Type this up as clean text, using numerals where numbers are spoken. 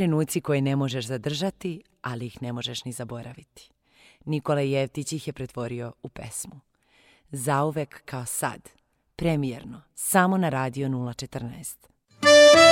trenuci koje ne možeš zadržati, ali ih ne možeš ni zaboraviti. Nikola Jevtić ih je pretvorio u pesmu. Zauvek kao sad, premijerno, samo na Radio 014.